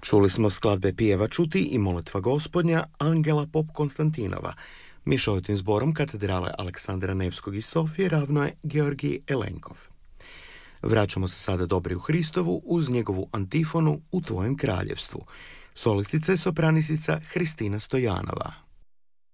Čuli smo skladbe Pjeva čuti i Molitva Gospodnja Angela Pop Konstantinova. Mješovitim zborom katedrale Aleksandra Nevskog iz Sofije ravno je Georgij Elenkov. Vraćamo se sada Dobri u Hristovu uz njegovu antifonu U tvojem kraljevstvu. Solistica je sopranistica Hristina Stojanova.